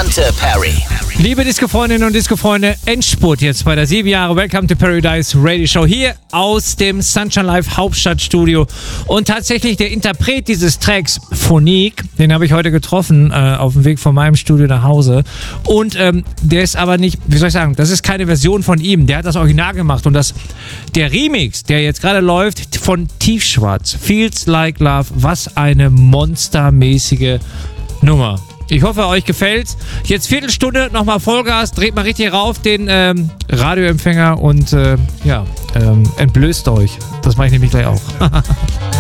Dante Perry. Liebe Disco-Freundinnen und Disco-Freunde, Endspurt jetzt bei der 7 Jahre Welcome to Paradise Radio Show hier aus dem Sunshine Live Hauptstadtstudio. Und tatsächlich der Interpret dieses Tracks, Phonique, den habe ich heute getroffen auf dem Weg von meinem Studio nach Hause. Und der ist aber nicht, wie soll ich sagen, das ist keine Version von ihm. Der hat das Original gemacht und der Remix, der jetzt gerade läuft, von Tiefschwarz, Feels Like Love, was eine monstermäßige Nummer. Ich hoffe, euch gefällt's. Jetzt Viertelstunde, nochmal Vollgas, dreht mal richtig rauf den Radioempfänger und entblößt euch. Das mache ich nämlich gleich auch.